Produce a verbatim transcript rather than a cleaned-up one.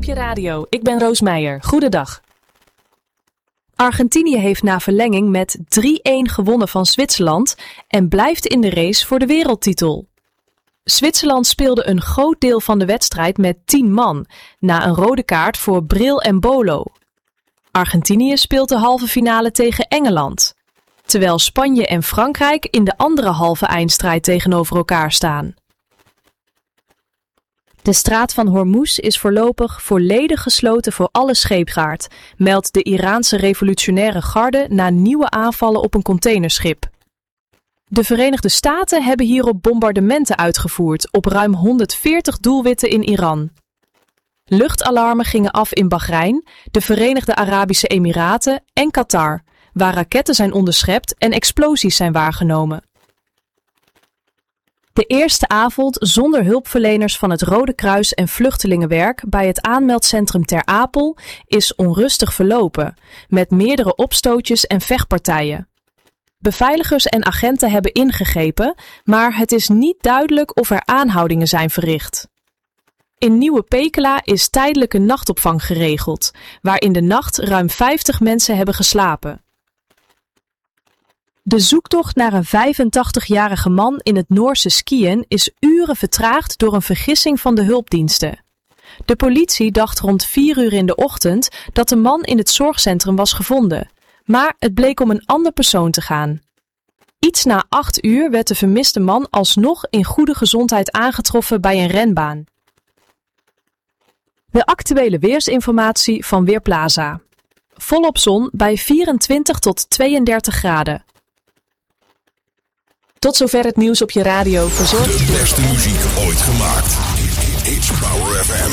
op je radio. Ik ben Roos Meijer. Goedendag. Argentinië heeft na verlenging met drie-een gewonnen van Zwitserland en blijft in de race voor de wereldtitel. Zwitserland speelde een groot deel van de wedstrijd met tien man, na een rode kaart voor Bril en Bolo. Argentinië speelt de halve finale tegen Engeland, terwijl Spanje en Frankrijk in de andere halve eindstrijd tegenover elkaar staan. De straat van Hormuz is voorlopig volledig gesloten voor alle scheepvaart, meldt de Iraanse revolutionaire garde na nieuwe aanvallen op een containerschip. De Verenigde Staten hebben hierop bombardementen uitgevoerd op ruim honderdveertig doelwitten in Iran. Luchtalarmen gingen af in Bahrein, de Verenigde Arabische Emiraten en Qatar, waar raketten zijn onderschept en explosies zijn waargenomen. De eerste avond zonder hulpverleners van het Rode Kruis en Vluchtelingenwerk bij het aanmeldcentrum Ter Apel is onrustig verlopen, met meerdere opstootjes en vechtpartijen. Beveiligers en agenten hebben ingegrepen, maar het is niet duidelijk of er aanhoudingen zijn verricht. In Nieuwe Pekela is tijdelijke nachtopvang geregeld, waar in de nacht ruim vijftig mensen hebben geslapen. De zoektocht naar een vijfentachtigjarige man in het Noorse skiën is uren vertraagd door een vergissing van de hulpdiensten. De politie dacht rond vier uur in de ochtend dat de man in het zorgcentrum was gevonden, maar het bleek om een ander persoon te gaan. Iets na acht uur werd de vermiste man alsnog in goede gezondheid aangetroffen bij een renbaan. De actuele weersinformatie van Weerplaza. Volop zon bij vierentwintig tot tweeëndertig graden. Tot zover het nieuws op je radio, verzorgd. De beste muziek ooit gemaakt. It's Power F M.